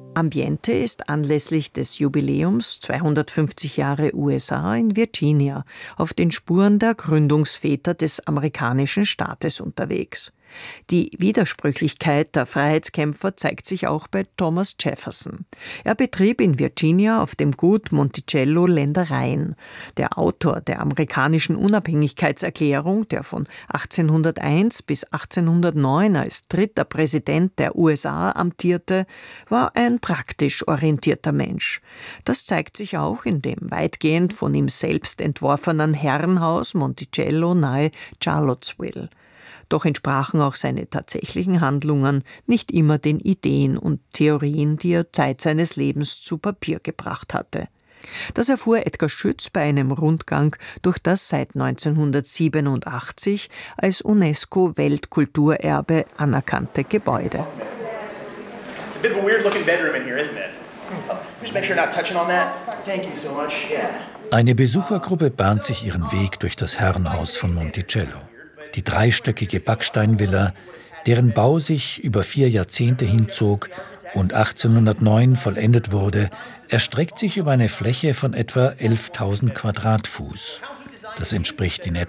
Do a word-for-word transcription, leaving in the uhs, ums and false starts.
Ambiente ist anlässlich des Jubiläums zweihundertfünfzig Jahre U S A in Virginia auf den Spuren der Gründungsväter des amerikanischen Staates unterwegs. Die Widersprüchlichkeit der Freiheitskämpfer zeigt sich auch bei Thomas Jefferson. Er betrieb in Virginia auf dem Gut Monticello Ländereien. Der Autor der amerikanischen Unabhängigkeitserklärung, der von achtzehnhunderteins bis achtzehnhundertneun als dritter Präsident der U S A amtierte, war ein praktisch orientierter Mensch. Das zeigt sich auch in dem weitgehend von ihm selbst entworfenen Herrenhaus Monticello nahe Charlottesville. Doch entsprachen auch seine tatsächlichen Handlungen nicht immer den Ideen und Theorien, die er Zeit seines Lebens zu Papier gebracht hatte. Das erfuhr Edgar Schütz bei einem Rundgang durch das seit neunzehnhundertsiebenundachtzig als UNESCO-Weltkulturerbe anerkannte Gebäude. Eine Besuchergruppe bahnt sich ihren Weg durch das Herrenhaus von Monticello. Die dreistöckige Backsteinvilla, deren Bau sich über vier Jahrzehnte hinzog und achtzehnhundertneun vollendet wurde, erstreckt sich über eine Fläche von etwa elftausend Quadratfuß. Das entspricht in etwa